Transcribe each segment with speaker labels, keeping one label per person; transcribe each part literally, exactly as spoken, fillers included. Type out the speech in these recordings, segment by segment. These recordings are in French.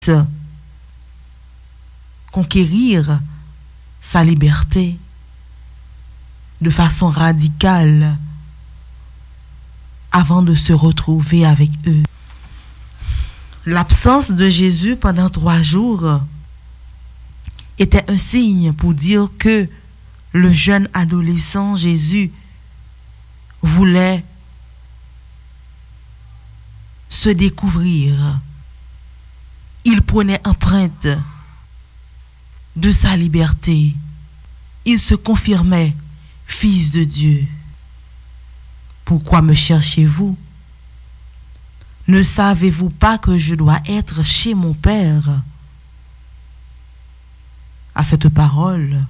Speaker 1: conquérir sa liberté de façon radicale avant de se retrouver avec eux. L'absence de Jésus pendant trois jours était un signe pour dire que le jeune adolescent Jésus voulait se découvrir. Il prenait empreinte de sa liberté. Il se confirmait fils de Dieu. Pourquoi me cherchez-vous? Ne savez-vous pas que je dois être chez mon Père? À cette parole,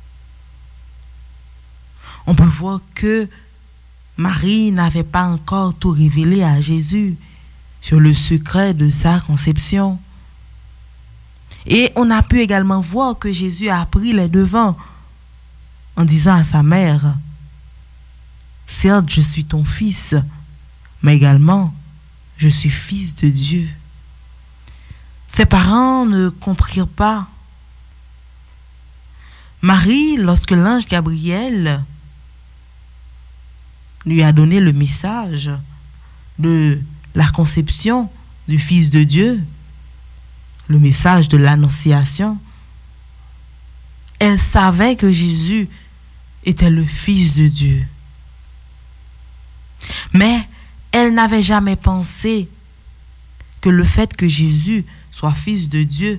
Speaker 1: on peut voir que Marie n'avait pas encore tout révélé à Jésus sur le secret de sa conception. Et on a pu également voir que Jésus a pris les devants en disant à sa mère, « Certes, je suis ton fils, mais également, je suis fils de Dieu. » Ses parents ne comprirent pas. Marie, lorsque l'ange Gabriel lui a donné le message de la conception du Fils de Dieu, le message de l'annonciation, elle savait que Jésus était le Fils de Dieu. Mais elle n'avait jamais pensé que le fait que Jésus soit Fils de Dieu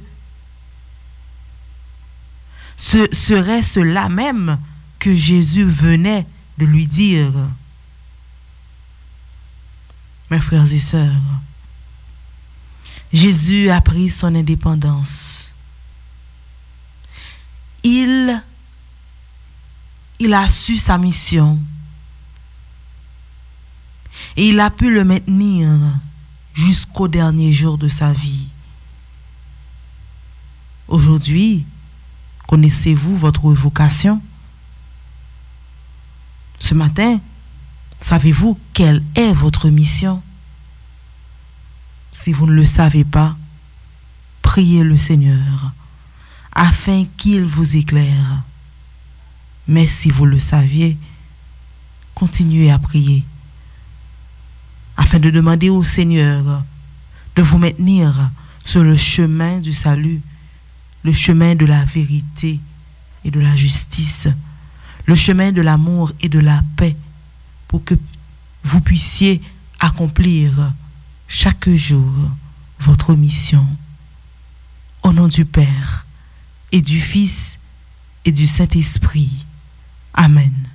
Speaker 1: ce serait cela même que Jésus venait de lui dire. Mes frères et sœurs, Jésus a pris son indépendance. Il, il a su sa mission. Et il a pu le maintenir jusqu'au dernier jour de sa vie. Aujourd'hui, connaissez-vous votre vocation? Ce matin, savez-vous quelle est votre mission? Si vous ne le savez pas, priez le Seigneur afin qu'il vous éclaire. Mais si vous le saviez, continuez à prier afin de demander au Seigneur de vous maintenir sur le chemin du salut, le chemin de la vérité et de la justice, le chemin de l'amour et de la paix, pour que vous puissiez accomplir chaque jour votre mission. Au nom du Père et du Fils et du Saint-Esprit. Amen.